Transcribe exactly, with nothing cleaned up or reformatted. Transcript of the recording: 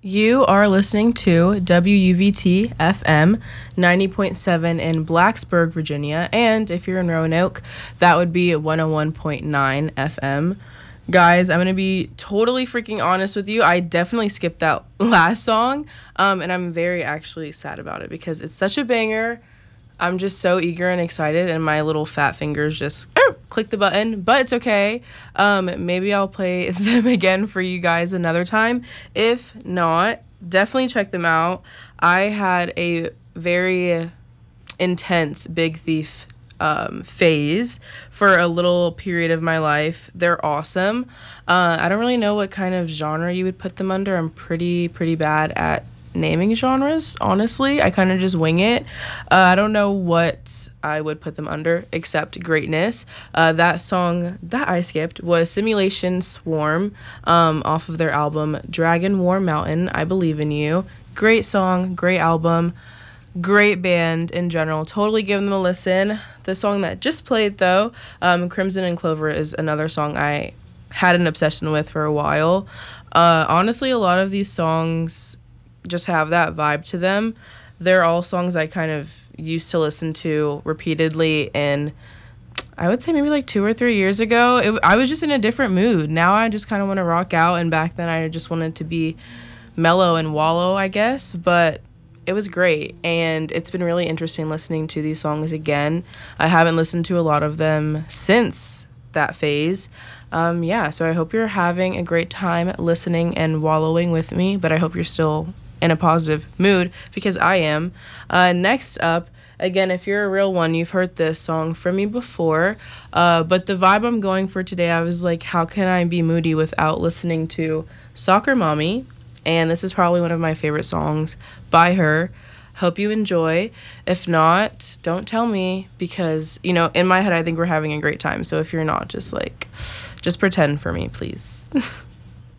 You are listening to W U V T F M ninety point seven in Blacksburg, Virginia, and if you're in Roanoke, that would be one oh one point nine F M. Guys, I'm going to be totally freaking honest with you. I definitely skipped that last song, um, and I'm very actually sad about it because it's such a banger. I'm just so eager and excited, and my little fat fingers just er, click the button, but it's okay. Um, maybe I'll play them again for you guys another time. If not, definitely check them out. I had a very intense Big Thief um, phase for a little period of my life. They're awesome. Uh, I don't really know what kind of genre you would put them under. I'm pretty, pretty bad at naming genres, honestly. I kind of just wing it. uh, I don't know what I would put them under except greatness. Uh, that song that I skipped was Simulation Swarm, um, off of their album Dragon War Mountain, I Believe in You. Great song, great album, great band in general. Totally give them a listen. The song that just played though, um, Crimson and Clover, is another song I had an obsession with for a while. Uh, honestly, a lot of these songs just have that vibe to them. They're all songs I kind of used to listen to repeatedly, and I would say maybe like two or three years ago, it, I was just in a different mood. Now I just kind of want to rock out, and back then I just wanted to be mellow and wallow, I guess, but it was great, and it's been really interesting listening to these songs again. I haven't listened to a lot of them since that phase. Um, yeah, so I hope you're having a great time listening and wallowing with me, but I hope you're still in a positive mood because I am. Uh, next up, again, if you're a real one, you've heard this song from me before, uh, but the vibe I'm going for today, I was like, how can I be moody without listening to Soccer Mommy? And this is probably one of my favorite songs by her. Hope you enjoy. If not, don't tell me because, you know, in my head, I think we're having a great time. So if you're not, just like, just pretend for me, please.